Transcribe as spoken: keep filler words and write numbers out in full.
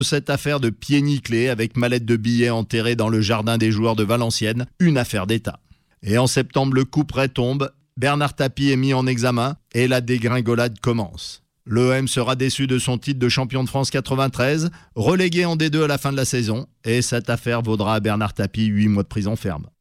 Cette affaire de pieds nickelés avec mallette de billets enterrée dans le jardin des joueurs de Valenciennes, une affaire d'État. Et en septembre, le couperet tombe, Bernard Tapie est mis en examen et la dégringolade commence. L'O M sera déçu de son titre de champion de France quatre-vingt-treize, relégué en D deux à la fin de la saison, et cette affaire vaudra à Bernard Tapie huit mois de prison ferme.